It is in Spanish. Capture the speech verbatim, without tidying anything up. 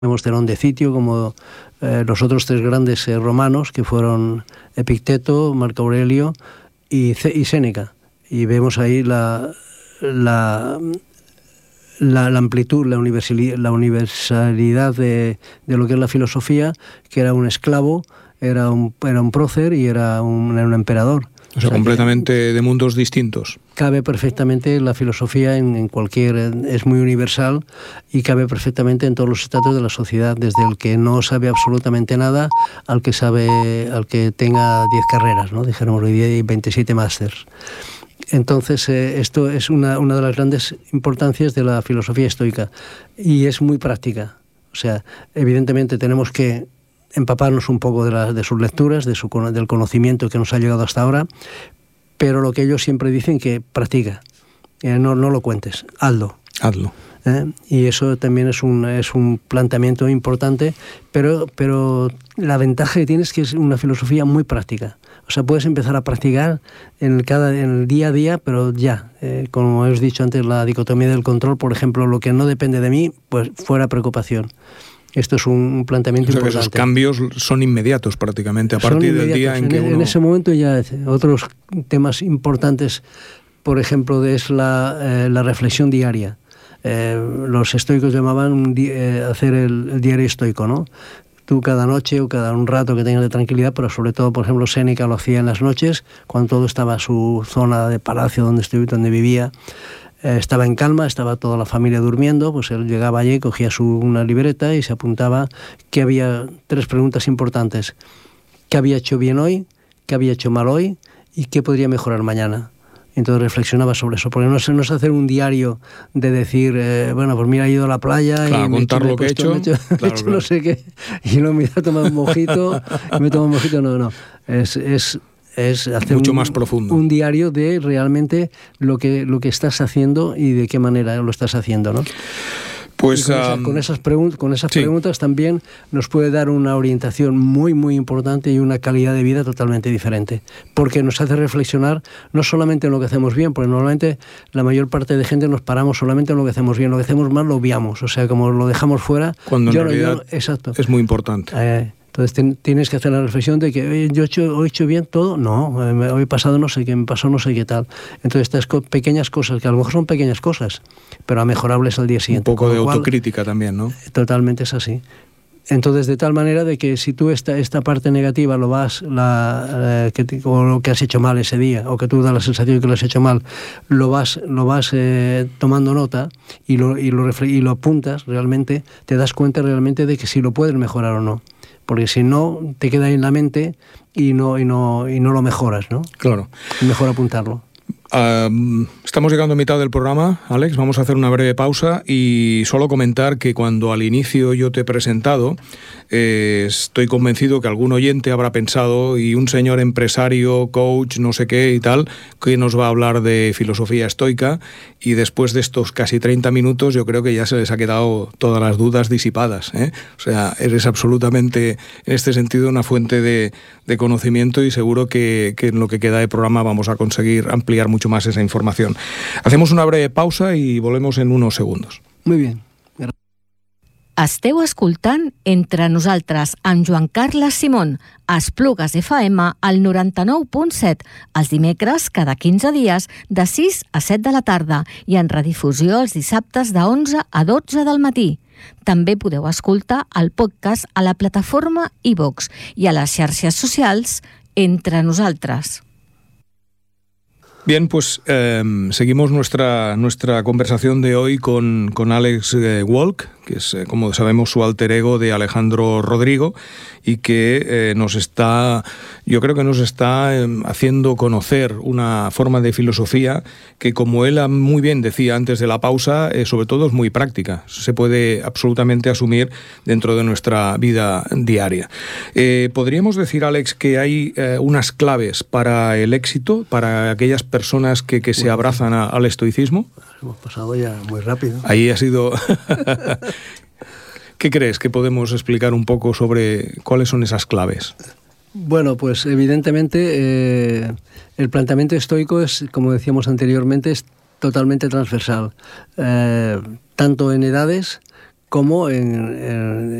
Tenemos Zenón de Citio, como eh, los otros tres grandes eh, romanos, que fueron Epicteto, Marco Aurelio y, y Séneca. Y vemos ahí la, la, la, la amplitud, la universalidad, la universalidad de, de lo que es la filosofía, que era un esclavo, era un, era un prócer y era un, era un emperador. O sea, o sea completamente de mundos distintos. Cabe perfectamente la filosofía en, en cualquier... Es muy universal y cabe perfectamente en todos los estratos de la sociedad, desde el que no sabe absolutamente nada al que sabe, al que tenga diez carreras, ¿no? Dijéramos hoy día hay veintisiete másters. Entonces, eh, esto es una, una de las grandes importancias de la filosofía estoica y es muy práctica. O sea, evidentemente tenemos que empaparnos un poco de, la, de sus lecturas, de su, del conocimiento que nos ha llegado hasta ahora, pero lo que ellos siempre dicen que practica, eh, no, no lo cuentes, hazlo. Hazlo. ¿Eh? Y eso también es un, es un planteamiento importante, pero, pero la ventaja que tienes es que es una filosofía muy práctica. O sea, puedes empezar a practicar en el, cada, en el día a día, pero ya, eh, como os he dicho antes, la dicotomía del control, por ejemplo, lo que no depende de mí, pues fuera preocupación. Esto es un planteamiento o sea, importante. Que esos cambios son inmediatos prácticamente, a partir del día en, en que uno... En ese momento ya otros temas importantes, por ejemplo, es la, eh, la reflexión diaria. Eh, los estoicos llamaban un di- eh, hacer el, el diario estoico, ¿no? Tú cada noche o cada un rato que tengas de tranquilidad, pero sobre todo, por ejemplo, Séneca lo hacía en las noches, cuando todo estaba su zona de palacio donde, estuve, donde vivía, eh, estaba en calma, estaba toda la familia durmiendo, pues él llegaba allí, cogía su, una libreta y se apuntaba que había tres preguntas importantes. ¿Qué había hecho bien hoy? ¿Qué había hecho mal hoy? ¿Y qué podría mejorar mañana? Entonces reflexionaba sobre eso, porque no es, no es hacer un diario de decir, eh, bueno, pues mira, he ido a la playa claro, y me contar he lo que he hecho, me he hecho, claro, he hecho claro. no sé qué, y luego me he tomado un mojito, me he tomado un mojito, no, no, es, es, es hacer mucho un, más profundo. un diario de realmente lo que, lo que estás haciendo y de qué manera lo estás haciendo, ¿no? Pues, con, esa, um, con esas, pregun- con esas sí. preguntas también nos puede dar una orientación muy, muy importante y una calidad de vida totalmente diferente, porque nos hace reflexionar no solamente en lo que hacemos bien, porque normalmente la mayor parte de gente nos paramos solamente en lo que hacemos bien, lo que hacemos mal lo obviamos, o sea, como lo dejamos fuera. Cuando en yo realidad no, yo no, exacto. es muy importante. Eh, Entonces ten, tienes que hacer la reflexión de que oye, yo he hecho, hoy he hecho bien todo, no, eh, hoy pasado no sé qué, me pasó no sé qué tal. Entonces estas co- pequeñas cosas, que a lo mejor son pequeñas cosas, pero a mejorables al día siguiente. Un poco de cual, autocrítica también, ¿no? Totalmente es así. Entonces, de tal manera de que si tú esta, esta parte negativa lo vas, la, eh, que te, o lo que has hecho mal ese día, o que tú das la sensación de que lo has hecho mal, lo vas, lo vas eh, tomando nota y lo, y, lo refle- y lo apuntas realmente, te das cuenta realmente de que si lo puedes mejorar o no. Porque si no, te queda ahí en la mente y no, y no, y no lo mejoras, ¿no? Claro. Mejor apuntarlo. Uh, estamos llegando a mitad del programa, Alex, vamos a hacer una breve pausa y solo comentar que cuando al inicio yo te he presentado, eh, estoy convencido que algún oyente habrá pensado, y un señor empresario, coach, no sé qué y tal, que nos va a hablar de filosofía estoica, y después de estos casi treinta minutos yo creo que ya se les ha quedado todas las dudas disipadas, ¿eh? O sea, eres absolutamente, en este sentido, una fuente de, de conocimiento, y seguro que, que en lo que queda de programa vamos a conseguir ampliar mucho más esa información. Hacemos una breve pausa y volvemos en unos segundos. Muy bien. Esteu escoltant Entre Nosaltres amb Joan Carles Simón, a Esplugues F M al noranta-nou punt set, els dimecres cada quinze dies de sis a set de la tarda i en redifusió els dissabtes de onze a dotze del matí. També podeu escoltar el podcast a la plataforma iVox i a les xarxes socials Entre Nosaltres. Bien, pues eh, seguimos nuestra, nuestra conversación de hoy con, con Alex eh, Wolk, que es, eh, como sabemos, su alter ego de Alejandro Rodrigo, y que eh, nos está, yo creo que nos está eh, haciendo conocer una forma de filosofía que, como él muy bien decía antes de la pausa, eh, sobre todo es muy práctica, se puede absolutamente asumir dentro de nuestra vida diaria. Eh, ¿Podríamos decir, Alex, que hay eh, unas claves para el éxito, para aquellas personas que, que se abrazan a, al estoicismo? Hemos pasado ya muy rápido. Ahí ha sido... ¿Qué crees que podemos explicar un poco sobre cuáles son esas claves? Bueno, pues evidentemente eh, el planteamiento estoico es, como decíamos anteriormente, es totalmente transversal, eh, tanto en edades como en, en